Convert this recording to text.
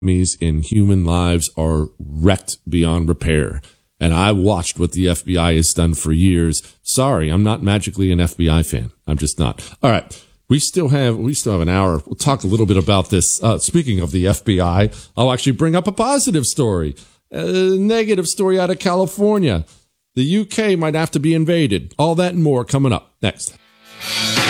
in human lives are wrecked beyond repair. And I watched what the FBI has done for years. Sorry, I'm not magically an FBI fan. I'm just not. All right. We still have an hour. We'll talk a little bit about this. Speaking of the FBI, I'll actually bring up a positive story, a negative story out of California. The UK might have to be invaded. All that and more coming up next.